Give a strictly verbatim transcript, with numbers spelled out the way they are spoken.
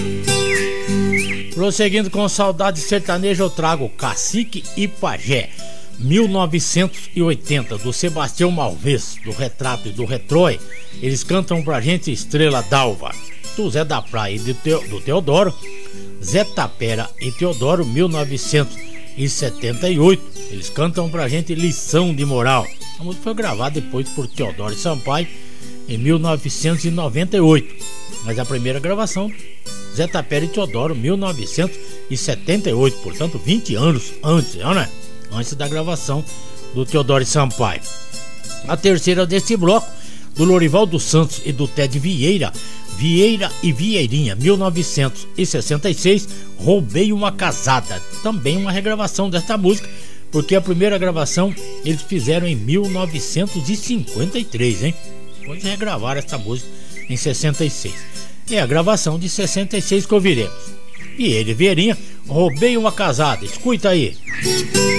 Prosseguindo com Saudade Sertaneja, eu trago Cacique e Pajé, mil novecentos e oitenta, do Sebastião Malvez, do Retrato e do Retrói. Eles cantam pra gente Estrela d'Alva, do Zé da Praia e do, Teo, do Teodoro, Zé Tapera e Teodoro, mil novecentos e setenta e oito. Eles cantam pra gente Lição de Moral. A música foi gravada depois por Teodoro Sampaio em mil novecentos e noventa e oito, mas a primeira gravação, Zé Tapera e Teodoro, mil novecentos e setenta e oito, portanto vinte anos antes, né? Antes da gravação do Teodoro Sampaio. A terceira desse bloco, do Lorival dos Santos e do Ted Vieira, Vieira e Vieirinha, mil novecentos e sessenta e seis, Roubei uma Casada. Também uma regravação desta música, porque a primeira gravação eles fizeram em mil novecentos e cinquenta e três, hein? Depois regravaram essa música em sessenta e seis. É a gravação de sessenta e seis que ouviremos. Vieira e Vieirinha, Roubei uma Casada. Escuta aí.